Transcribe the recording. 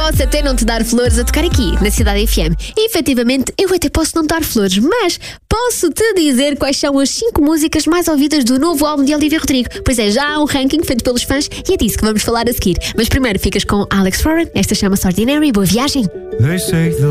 Posso até não te dar flores a tocar aqui, na Cidade FM. E, efetivamente, eu até posso não dar flores, mas posso-te dizer quais são as 5 músicas mais ouvidas do novo álbum de Olivia Rodrigo. Pois é, já há um ranking feito pelos fãs e é disso que vamos falar a seguir. Mas primeiro ficas com Alex Warren, esta chama-se Ordinary. Boa viagem!